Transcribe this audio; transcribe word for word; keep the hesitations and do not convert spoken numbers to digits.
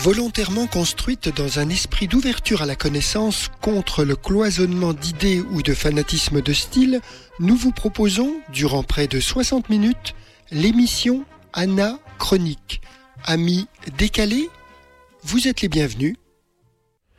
Volontairement construite dans un esprit d'ouverture à la connaissance contre le cloisonnement d'idées ou de fanatisme de style, nous vous proposons, durant près de soixante minutes, l'émission Anachronique. Amis décalés, vous êtes les bienvenus.